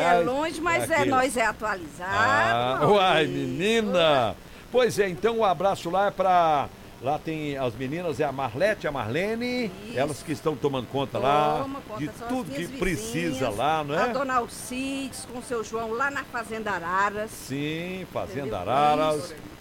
É longe, mas nós é atualizado. Uai, menina! Pois é, então o abraço lá é pra... Lá tem as meninas, é a Marlete, a Marlene, isso. Elas que estão tomando conta lá de tudo que precisa lá, não é? A dona Alcides com o seu João lá na Fazenda Araras. Sim, Fazenda Araras.